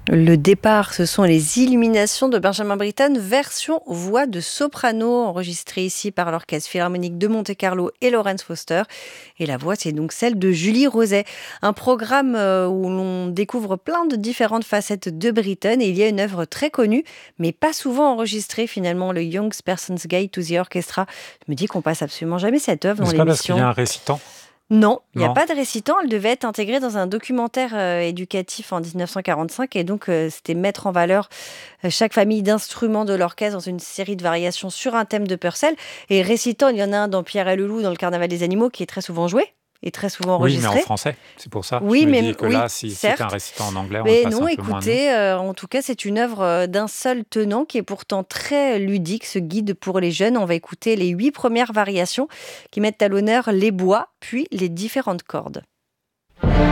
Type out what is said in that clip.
Le départ, ce sont les Illuminations de Benjamin Britten, version voix de soprano, enregistrée ici par l'Orchestre Philharmonique de Monte-Carlo et Lawrence Foster. Et la voix, c'est donc celle de Julie Roset. Un programme où l'on découvre plein de différentes facettes de Britten. Et il y a une œuvre très connue, mais pas souvent enregistrée finalement, le Young Person's Guide to the Orchestra. Je me dis qu'on passe absolument jamais cette œuvre dans C'est pas parce qu'il y l'émission. a un récitant? Non, il n'y a Non. pas de récitant. Elle devait être intégrée dans un documentaire éducatif en 1945 et donc c'était mettre en valeur chaque famille d'instruments de l'orchestre dans une série de variations sur un thème de Purcell. Et récitant, il y en a un dans Pierre et le Loup, dans le Carnaval des animaux, qui est très souvent joué et très souvent Oui, mais en enregistré. français, c'est pour ça. Je Oui, me mais dis que oui, là, si c'était un certes. récitant en anglais, on le Mais passe non, un peu moins, non? écoutez, en tout cas, c'est une œuvre d'un seul tenant qui est pourtant très ludique, ce guide pour les jeunes. On va écouter les 8 premières variations qui mettent à l'honneur les bois, puis les différentes cordes.